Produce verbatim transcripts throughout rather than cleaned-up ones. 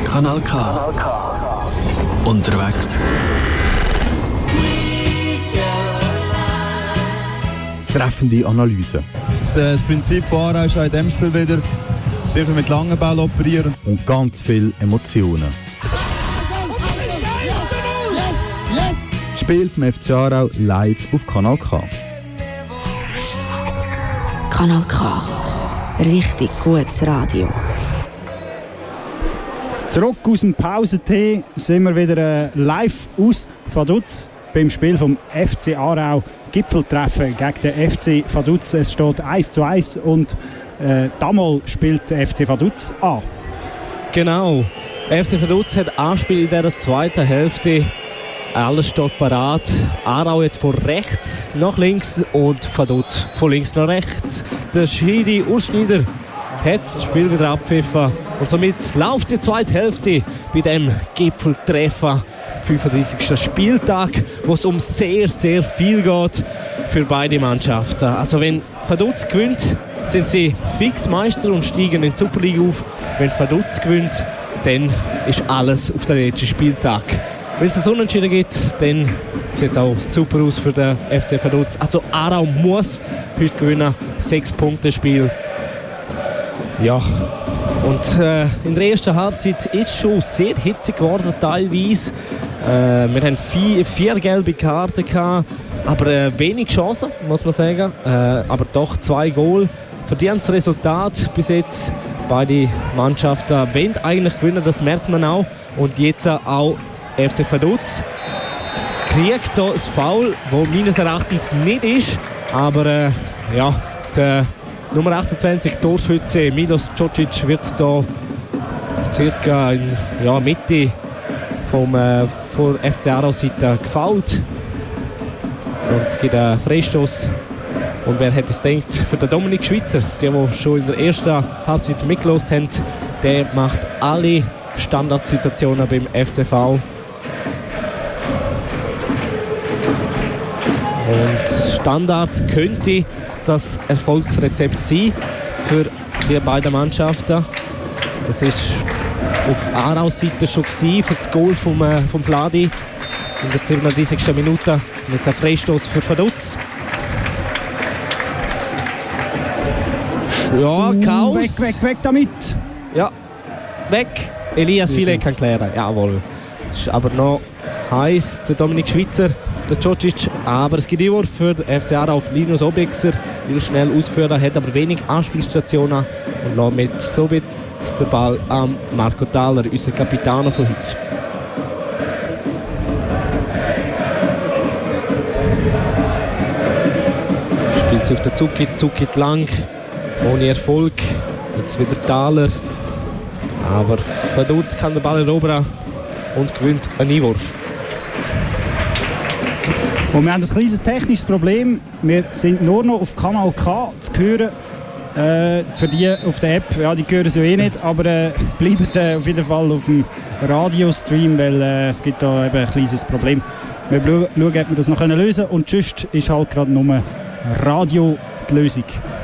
Kanal K. Unterwegs. Treffende Analyse. Das, äh, das Prinzip von Aarau ist auch in diesem Spiel wieder sehr viel mit langen Bällen operieren. Und ganz viele Emotionen. Das Spiel vom F C Aarau live auf Kanal K. Kanal K. Richtig gutes Radio. Zurück aus dem Pausentee sind wir wieder äh, live aus Vaduz beim Spiel vom F C Aarau. Gipfeltreffen gegen den F C Vaduz. Es steht eins zu eins und äh, damals spielt der F C Vaduz an. Genau. F C Vaduz hat Anspiel in dieser zweiten Hälfte. Alles steht parat. Aarau jetzt von rechts nach links und Vaduz von links nach rechts. Der Schiri Urs Schneider hat das Spiel wieder abgepfiffen. Und somit läuft die zweite Hälfte bei dem Gipfeltreffen. fünfunddreißigsten Spieltag, wo es um sehr, sehr viel geht für beide Mannschaften. Also wenn Vaduz gewinnt, sind sie fix Meister und steigen in die Superliga auf. Wenn Vaduz gewinnt, dann ist alles auf den letzten Spieltag. Wenn es ein Unentschieden gibt, dann sieht es auch super aus für den F C Vaduz. Also Aarau muss heute gewinnen. Sechs Punkte Spiel. Ja. Und äh, in der ersten Halbzeit ist es schon sehr hitzig geworden teilweise. Äh, wir haben vier, vier gelbe Karten gehabt, aber äh, wenig Chancen, muss man sagen. Äh, aber doch zwei Goal. Verdientes Resultat bis jetzt. Beide Mannschaften wollen eigentlich gewinnen, das merkt man auch. Und jetzt auch F C Vaduz kriegt hier ein Foul, das meines Erachtens nicht ist. Aber äh, ja, der Nummer achtundzwanzig Torschütze Milos Djocic wird hier circa in ja, Mitte vom äh, von F C Aarau Seite gefoult. Und es gibt einen Freistoß. Und wer hätte es gedacht, für den Dominik Schweizer, der, der schon in der ersten Halbzeit mitgelost hat, der macht alle Standardsituationen beim F C V. Und Standard könnte das Erfolgsrezept sein für die beiden Mannschaften. Das ist auf Aaraus Seite schon gewesen, für das Goal vom, äh, vom Vladi in der siebenunddreißigsten Minute. Und jetzt ein Freistoß für Vaduz. Ja, Chaos. Uh, weg, weg, weg damit! Ja, weg. Elias Filek kann klären, jawohl. Ist aber noch heiß, der Dominik Schweizer, der Djocic. Aber es gibt Einwurf für den F C Aarau auf Linus Obexer. Will schnell ausführen, hat aber wenig Anspielstationen und lässt mit somit den Ball an Marco Thaler, unser Kapitän von heute. Spielt sie auf den Zucki, Zucki lang, ohne Erfolg. Jetzt wieder Thaler. Aber Vaduz kann den Ball erobern und gewinnt einen Einwurf. Und wir haben ein kleines technisches Problem. Wir sind nur noch auf Kanal K zu hören. Äh, für die auf der App, ja, die hören sie eh nicht, aber äh, bleibt äh, auf jeden Fall auf dem Radiostream, weil äh, es gibt da eben ein kleines Problem. Wir schauen, ob wir das noch lösen können und sonst ist halt gerade nur Radio die Lösung.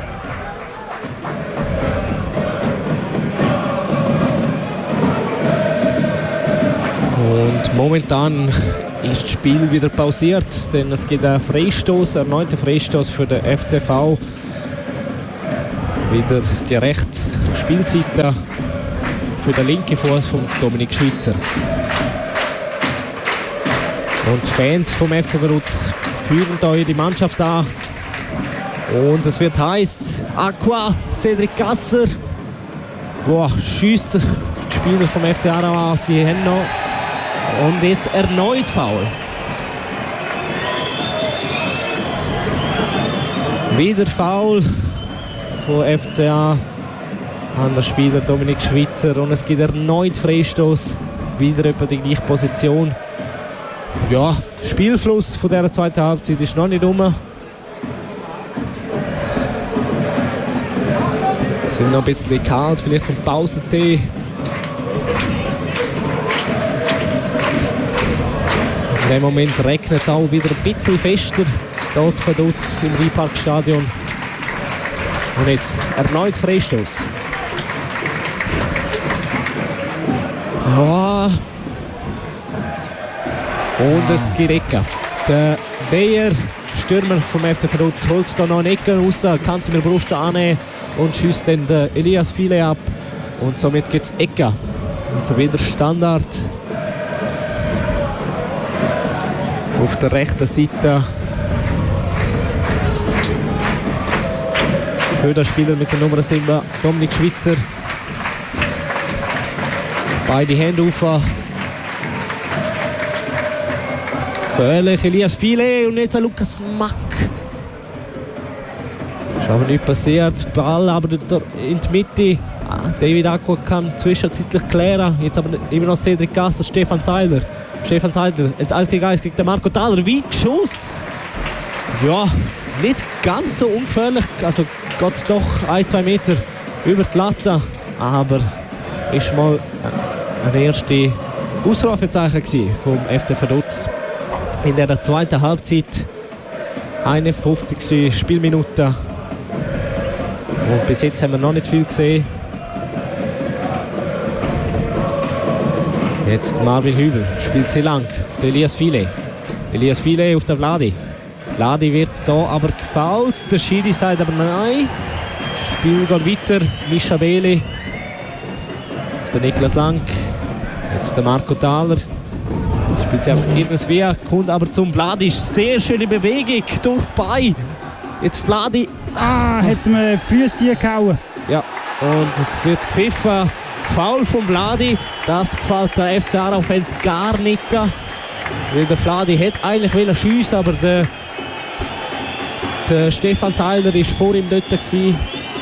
Und momentan ist das Spiel wieder pausiert, denn es gibt einen Freistoß, einen erneuten Freistoß für den F C V. Wieder die rechte Spielseite für den linken Fuß von Dominik Schweizer. Und Fans vom F C Vaduz führen hier die Mannschaft an. Und es wird heiß. Aqua, Cedric Gasser. Boah, schießt der Spieler vom F C Aarau an. Sie haben noch. Und jetzt erneut Foul. Wieder Foul von F C A an der Spieler Dominik Schweizer. Und es gibt erneut Freistoß. Wieder etwa die gleiche Position. Ja, Spielfluss von dieser zweiten Halbzeit ist noch nicht rum. Sind noch ein bisschen kalt, vielleicht vom Pausentee. In dem Moment regnet es auch wieder ein bisschen fester. Dort von dort im Rheinparkstadion. Und jetzt erneut Freistoß. Ja. Und es geht Ecke. Der Beyer, Stürmer vom F C Vaduz, holt da noch einen Ecke raus, kann sie mit der Brust annehmen und schießt dann den Elias File ab. Und somit gibt es Ecke. Also wieder Standard. Auf der rechten Seite. Für den Spieler mit der Nummer sieben, Dominik Schwitzer. Beide Hände auf. Völlig Elias File und jetzt Lukas Mack. Ist aber nicht passiert. Ball aber in die Mitte. David Aqua kann zwischenzeitlich klären. Jetzt aber immer noch Cedric Gasser, Stefan Seiler. Stefan Seiler ins eins gegen eins gegen den Marco Thaler. Wie Schuss. Ja, nicht ganz so ungefährlich. Also geht doch ein, zwei Meter über die Latte. Aber ist mal ein erstes Ausrufezeichen vom F C Vaduz. In der zweiten Halbzeit einundfünfzigste Spielminute. Und bis jetzt haben wir noch nicht viel gesehen. Jetzt Marvin Hübel spielt sie lang auf den Elias File. Elias File auf der Vladi. Vladi wird da aber gefoult. Der Schiri sagt aber nein. Das Spiel geht weiter. Mischa Beli auf den Niklas Lang. Jetzt der Marco Thaler. Spielt sie einfach irgendwie, kommt aber zum Vladi. Sehr schöne Bewegung durch die Beine. Jetzt Vladi. Ah, hätte man die Füße gehauen. Ja, und es wird gepfiffen. Foul von Vladi. Das gefällt der F C Aarau-Fans gar nicht. Weil der Vladi hätte eigentlich schiessen, aber der, der Stefan Seiler war vor ihm dort gewesen.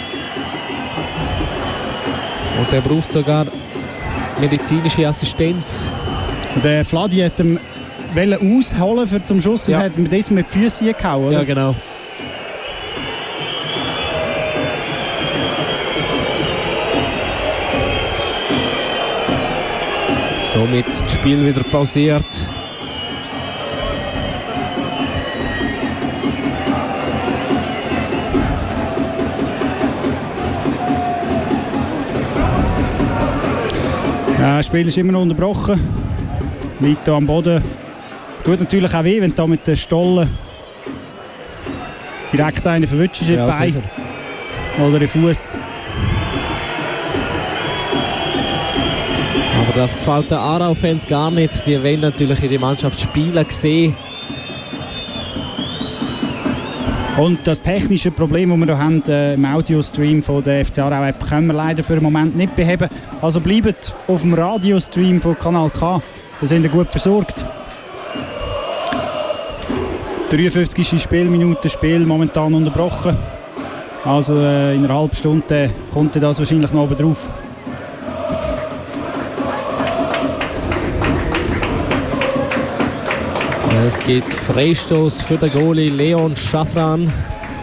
Und er braucht sogar medizinische Assistenz. Der Vladi hat ihm ausholen für zum Schuss und ja. hat mit diesem mit die Füße gehauen. Oder? Ja, genau. Somit das Spiel wieder pausiert. Ja, das Spiel ist immer noch unterbrochen. Weiter am Boden. Tut natürlich auch weh, wenn du da mit den Stollen direkt einen verwutschst in ja, den Bein oder den Fuß. Aber das gefällt den Aarau-Fans gar nicht. Die wollen natürlich ihre Mannschaft spielen sehen. Und das technische Problem, das wir hier haben, äh, im Audiostream von der F C Aarau-App, können wir leider für den Moment nicht beheben. Also bleibt auf dem Radiostream von Kanal K. Da sind wir gut versorgt. dreiundfünfzigste Spielminute, Spiel momentan unterbrochen. Also äh, in einer halben Stunde kommt das wahrscheinlich noch oben drauf. Es geht Freistoß für den Goalie Leon Schaffran,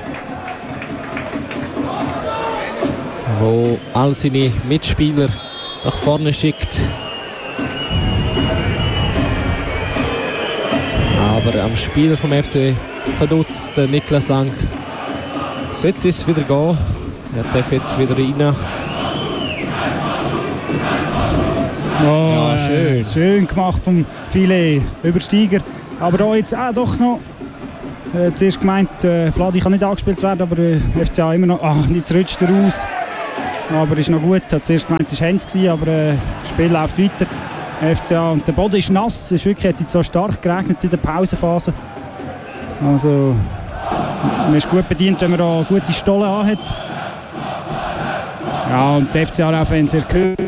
wo all seine Mitspieler nach vorne schickt. Aber am Spieler vom F C Vaduz, der Niklas Lang, sollte es wieder gehen. Er darf jetzt wieder rein. Oh, ja, schön. Äh, schön gemacht vom Filet Übersteiger. Aber da jetzt auch doch noch. Äh, zuerst gemeint, äh, Vladi kann nicht angespielt werden, aber äh, F C A immer noch. Ah, jetzt rutscht er raus. Aber ist noch gut. Hat zuerst gemeint, es war Hens, aber äh, das Spiel läuft weiter. F C A und der Boden ist nass. Es ist wirklich, hat jetzt so stark geregnet in der Pausenphase. Also man ist gut bedient, wenn man da gute Stollen anhat. Ja, und die F C A-Fans, ihr hört